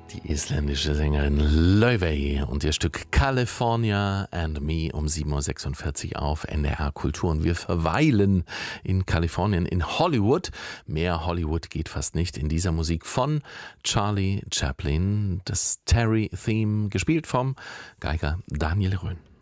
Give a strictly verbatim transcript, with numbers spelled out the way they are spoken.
Die isländische Sängerin Laufey und ihr Stück California and Me um sieben Uhr sechsundvierzig auf N D R Kultur. Und wir verweilen in Kalifornien, in Hollywood. Mehr Hollywood geht fast nicht in dieser Musik von Charlie Chaplin. Das Terry-Theme, gespielt vom Geiger Daniel Röhn.